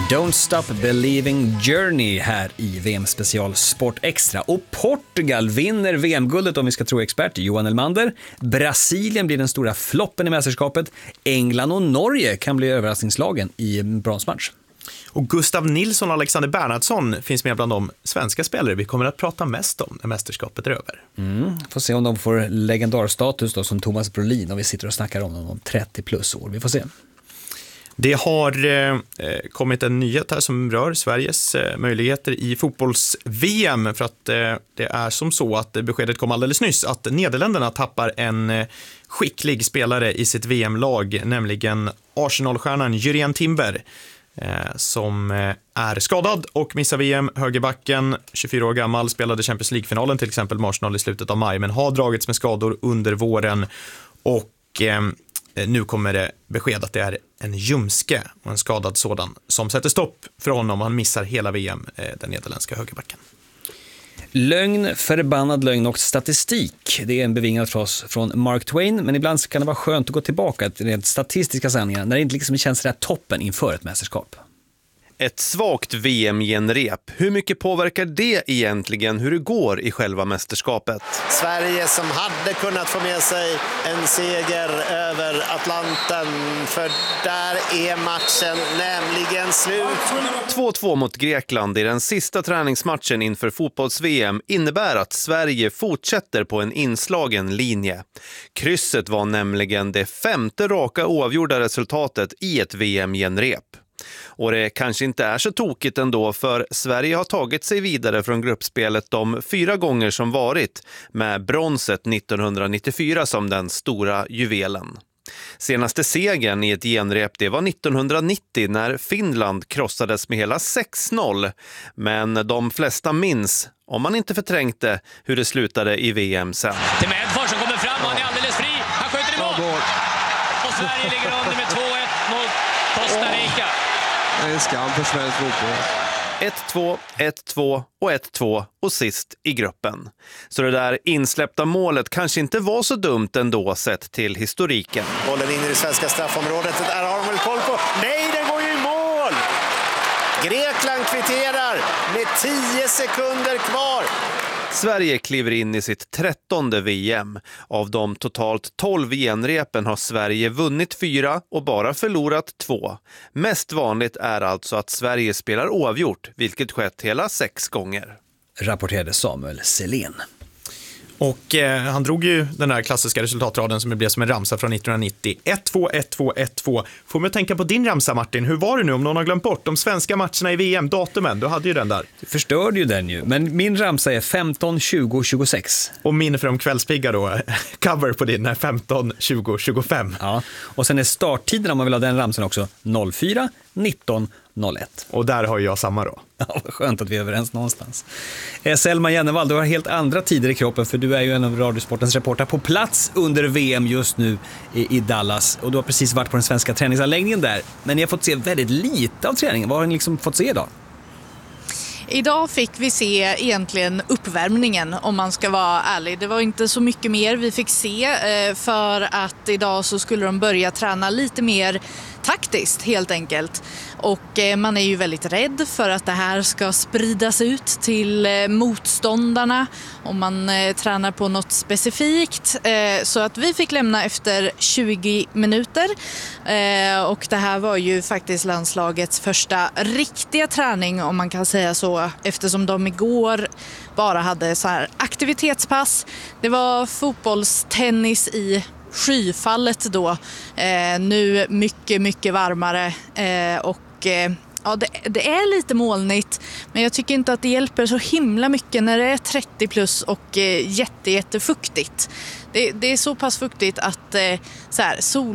Don't Stop Believing Journey här i VM-special Sport Extra. Och Portugal vinner VM-guldet om vi ska tro expert Johan Elmander. Brasilien blir den stora floppen i mästerskapet. England och Norge kan bli överraskningslagen i bronsmatch. Och Gustav Nilsson och Alexander Bernhardsson finns med bland de svenska spelare vi kommer att prata mest om när mästerskapet är över. Får se om de får legendarstatus då, som Thomas Brolin, och vi sitter och snackar om dem om 30 plus år. Vi får se. Det har kommit en nyhet här som rör Sveriges möjligheter i fotbolls-VM, för att det är som så att beskedet kom alldeles nyss att Nederländerna tappar en skicklig spelare i sitt VM-lag, nämligen Arsenal-stjärnan Jurrien Timber, som är skadad och missar VM. Högerbacken, 24 år gammal, spelade Champions League-finalen till exempel med Arsenal i slutet av maj, men har dragits med skador under våren, och nu kommer det besked att det är en ljumske och en skadad sådan som sätter stopp för honom. Han missar hela VM, den nederländska högerbacken. Lögn, förbannad lögn och statistik. Det är en bevingad fras från Mark Twain, men ibland kan det vara skönt att gå tillbaka till rent statistiska sanningar när det inte liksom känns där toppen inför ett mästerskap. Ett svagt VM-genrep. Hur mycket påverkar det egentligen hur det går i själva mästerskapet? Sverige som hade kunnat få med sig en seger över Atlanten, för där är matchen nämligen slut. 2-2 mot Grekland i den sista träningsmatchen inför fotbolls-VM innebär att Sverige fortsätter på en inslagen linje. Krysset var nämligen det 5:e raka oavgjorda resultatet i ett VM-genrep. Och det kanske inte är så tokigt ändå, för Sverige har tagit sig vidare från gruppspelet de 4 gånger som varit, med bronset 1994 som den stora juvelen. Senaste segern i ett genrep, det var 1990 när Finland krossades med hela 6-0. Men de flesta minns, om man inte förträngte, hur det slutade i VM sen. Till Medfors som kommer fram och han är alldeles fri. Han skjuter i mål. Och Sverige ligger under med 2-1 mot Costa Rica. Det är en skam för svensk fotboll. 1-2, 1-2 och 1-2 och sist i gruppen. Så det där insläppta målet kanske inte var så dumt ändå sett till historiken. Bollen in i det svenska straffområdet. Där har de väl koll på. Nej, den går ju i mål! Grekland kvitterar med 10 sekunder kvar. Sverige kliver in i sitt 13:e VM. Av de totalt 12 genrepen har Sverige vunnit 4 och bara förlorat 2. Mest vanligt är alltså att Sverige spelar oavgjort, vilket skett hela 6 gånger. Rapporterade Samuel Selén. Och han drog ju den där klassiska resultatraden som blev som en ramsa från 1990. 1-2, 1-2, 1-2. Får man tänka på din ramsa, Martin. Hur var det nu, om någon har glömt bort de svenska matcherna i VM, datumen? Du hade ju den där. Du förstörde ju den ju. Men min ramsa är 15, 20, 26. Och min för de kvällspigga då, cover på din är 15, 20, 25. Ja, och sen är starttiden, om man vill ha den ramsen också, 04, 19, 01. Och där har jag samma då. Ja, vad skönt att vi är överens någonstans. Selma Jennevall, du har helt andra tider i kroppen, för du är ju en av Radiosportens reporter på plats under VM just nu i Dallas. Och du har precis varit på den svenska träningsanläggningen där. Men ni har fått se väldigt lite av träningen. Vad har ni liksom fått se idag? Idag fick vi se egentligen uppvärmningen, om man ska vara ärlig. Det var inte så mycket mer vi fick se, för att idag så skulle de börja träna lite mer taktiskt helt enkelt. Och man är ju väldigt rädd för att det här ska spridas ut till motståndarna om man tränar på något specifikt. Så att vi fick lämna efter 20 minuter. Och det här var ju faktiskt landslagets första riktiga träning, om man kan säga så, eftersom de igår bara hade så här aktivitetspass. Det var fotbollstennis i skyfallet då. Nu mycket varmare, och ja, det är lite molnigt, men jag tycker inte att det hjälper så himla mycket när det är 30 plus och jättefuktigt. Det är så pass fuktigt att så här, sol